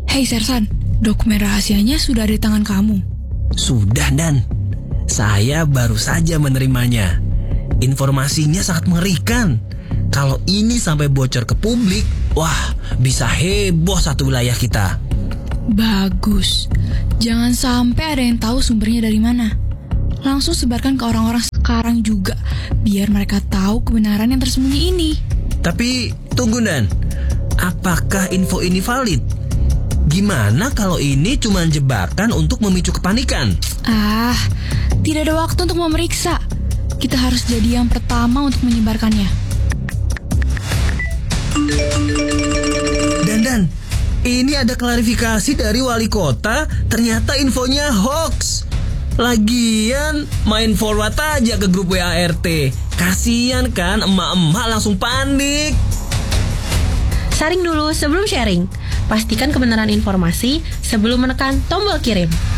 Hei Sersan, dokumen rahasianya sudah ada di tangan kamu. Sudah, Dan. Saya baru saja menerimanya. Informasinya sangat mengerikan. Kalau ini sampai bocor ke publik, wah, bisa heboh satu wilayah kita. Bagus. Jangan sampai ada yang tahu sumbernya dari mana. Langsung sebarkan ke orang-orang sekarang juga, biar mereka tahu kebenaran yang tersembunyi ini. Tapi tunggu, Dan. Apakah info ini valid? Gimana kalau ini cuma jebakan untuk memicu kepanikan? Tidak ada waktu untuk memeriksa. Kita harus jadi yang pertama untuk menyebarkannya. Dan, ini ada klarifikasi dari wali kota. Ternyata infonya hoax. Lagian main forward aja ke grup WA RT. Kasian kan emak-emak langsung panik. Saring dulu sebelum sharing. Pastikan kebenaran informasi sebelum menekan tombol kirim.